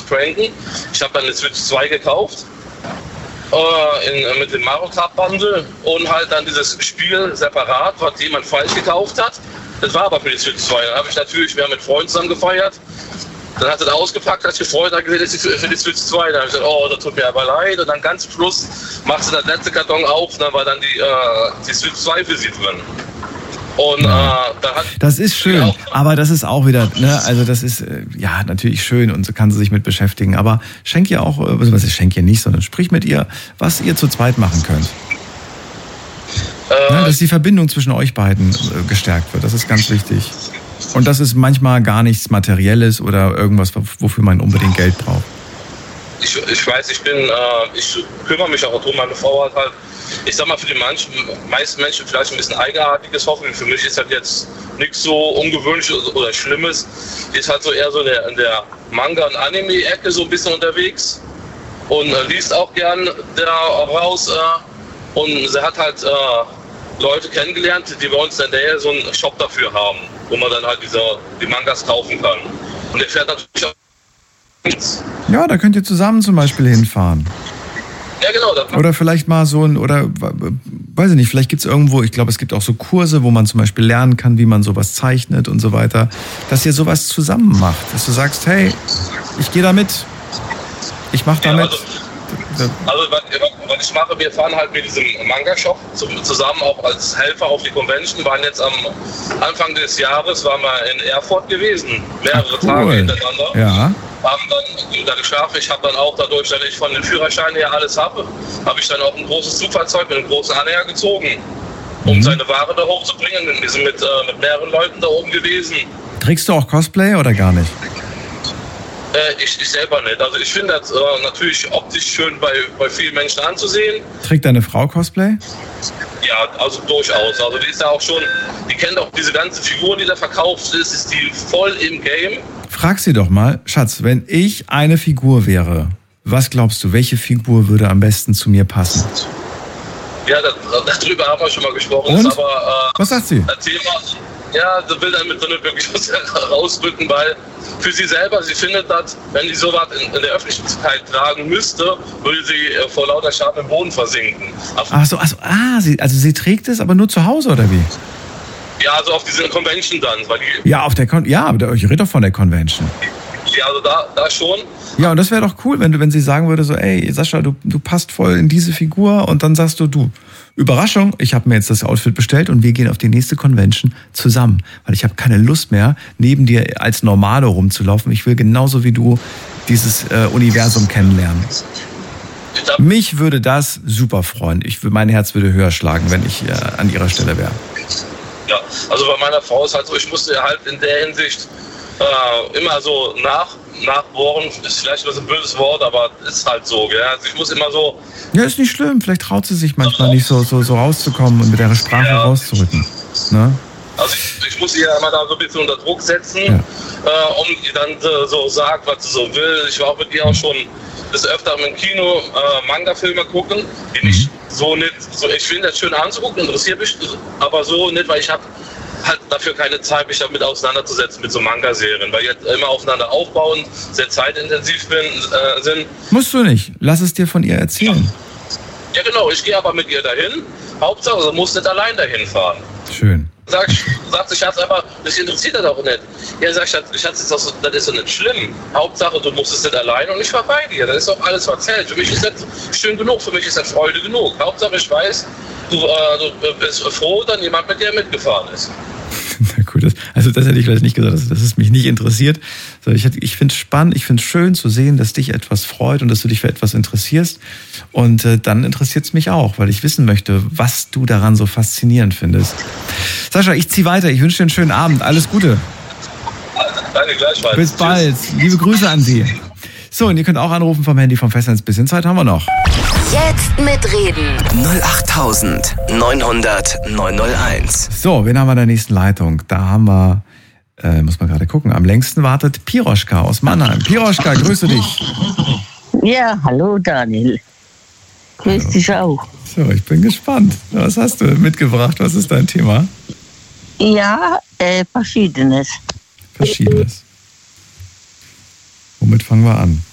pranken. Ich habe dann eine Switch 2 gekauft. Mit dem Mario Kart Bundle und halt dann dieses Spiel separat, was jemand falsch gekauft hat. Das war aber für die Switch 2. Dann habe ich natürlich, wir haben mit Freunden zusammen gefeiert. Dann hat er ausgepackt, hat sich gefreut, hat gesehen, das ist für die Switch 2. Dann habe ich gesagt, oh, das tut mir aber leid. Und dann ganz zum Schluss macht sie das letzte Karton auf und dann war dann die Switch 2 für sie drin. Und ja. Das ist schön, aber das ist auch wieder, ne, also das ist ja natürlich schön und so kann sie sich mit beschäftigen, aber schenk ihr auch, was ich schenke ihr nicht, sondern sprich mit ihr, was ihr zu zweit machen könnt. Ne, dass die Verbindung zwischen euch beiden gestärkt wird, das ist ganz wichtig. Und das ist manchmal gar nichts Materielles oder irgendwas, wofür man unbedingt Geld braucht. Ich weiß, ich kümmere mich auch darum, meine Frau hat halt, ich sag mal, für die meisten Menschen vielleicht ein bisschen eigenartiges Hobby. Für mich ist das jetzt nichts so Ungewöhnliches oder Schlimmes. Die ist halt so eher so in der Manga- und Anime-Ecke so ein bisschen unterwegs und liest auch gern da raus. Und sie hat halt Leute kennengelernt, die bei uns in der Nähe so einen Shop dafür haben, wo man dann halt die Mangas kaufen kann. Und der fährt natürlich auch. Ja, da könnt ihr zusammen zum Beispiel hinfahren. Ja, genau. Oder vielleicht mal so weiß ich nicht, vielleicht gibt es irgendwo, ich glaube, es gibt auch so Kurse, wo man zum Beispiel lernen kann, wie man sowas zeichnet und so weiter, dass ihr sowas zusammen macht, dass du sagst, hey, ich gehe da mit, ich mache da mit. Also was ich mache, wir fahren halt mit diesem Manga-Shop zusammen auch als Helfer auf die Convention, waren jetzt am Anfang des Jahres, waren wir in Erfurt gewesen, mehrere Tage hintereinander. Ja. Haben dann da geschlafen. Ich habe dann auch dadurch, dass ich von den Führerscheinen her alles habe ich dann auch ein großes Zugfahrzeug mit einem großen Anhänger gezogen, um seine Ware da hochzubringen. Wir sind mit mehreren Leuten da oben gewesen. Trägst du auch Cosplay oder gar nicht? Ich selber nicht. Also ich finde das natürlich optisch schön bei vielen Menschen anzusehen. Trägt deine Frau Cosplay? Ja, also durchaus. Also die ist ja auch schon, die kennt auch diese ganze Figur, die da verkauft ist die voll im Game. Frag sie doch mal, Schatz, wenn ich eine Figur wäre, was glaubst du, welche Figur würde am besten zu mir passen? Ja, darüber haben wir schon mal gesprochen. Und? Aber, was sagt sie? Erzähl mal. Ja, sie will damit so nicht wirklich was herausrücken, weil für sie selber, sie findet das, wenn sie sowas in der Öffentlichkeit tragen müsste, würde sie vor lauter Scham im Boden versinken. Sie trägt es, aber nur zu Hause, oder wie? Ja, also auf diese Convention dann. Weil aber ich rede doch von der Convention. Ja, also da schon. Ja, und das wäre doch cool, wenn sie sagen würde, so, ey, Sascha, du passt voll in diese Figur und dann sagst du, Überraschung, ich habe mir jetzt das Outfit bestellt und wir gehen auf die nächste Convention zusammen, weil ich habe keine Lust mehr, neben dir als Normale rumzulaufen. Ich will genauso wie du dieses Universum kennenlernen. Mich würde das super freuen. Mein Herz würde höher schlagen, wenn ich an ihrer Stelle wäre. Ja, also bei meiner Frau ist halt so, ich musste halt in der Hinsicht immer so nachbohren, ist vielleicht ein böses Wort, aber ist halt so, gell? Also ich muss immer so... Ja, ist nicht schlimm, vielleicht traut sie sich manchmal nicht so rauszukommen und mit ihrer Sprache rauszurücken. Ne? Also ich muss sie ja immer da so ein bisschen unter Druck setzen, um die dann so sagt, was sie so will. Ich war auch mit ihr auch schon des Öfteren im Kino Manga-Filme gucken, die nicht ich finde das schön anzugucken, interessiert mich, aber so nicht, weil ich habe halt dafür keine Zeit, mich damit auseinanderzusetzen mit so Manga-Serien, weil jetzt immer aufeinander aufbauen, sehr zeitintensiv sind. Musst du nicht. Lass es dir von ihr erzählen. Ja genau, ich gehe aber mit ihr dahin. Hauptsache, sie muss nicht allein dahin fahren. Schön. Sagt sie, Schatz, aber das interessiert das auch nicht. Ja, sagt Schatz, das ist doch nicht schlimm. Hauptsache, du musst es nicht allein und ich fahr bei dir. Das ist doch alles erzählt. Für mich ist das schön genug, für mich ist das Freude genug. Hauptsache, ich weiß, du bist froh, dass jemand mit dir mitgefahren ist. Na gut, das hätte ich vielleicht nicht gesagt, dass es mich nicht interessiert. Ich finde es spannend, ich finde es schön zu sehen, dass dich etwas freut und dass du dich für etwas interessierst. Und dann interessiert es mich auch, weil ich wissen möchte, was du daran so faszinierend findest. Sascha, ich ziehe weiter. Ich wünsche dir einen schönen Abend. Alles Gute. Danke, gleichfalls. Bis bald. Tschüss. Liebe Grüße an Sie. So, und ihr könnt auch anrufen vom Handy vom Festnetz. Bisschen Zeit haben wir noch. Jetzt mitreden. 08900 901. So, wen haben wir in der nächsten Leitung? Da haben wir, muss man gerade gucken, am längsten wartet Piroschka aus Mannheim. Piroschka, grüße dich. Ja, hallo Daniel. Grüß dich auch. So, ich bin gespannt. Was hast du mitgebracht? Was ist dein Thema? Ja, Verschiedenes. Verschiedenes. Womit fangen wir an?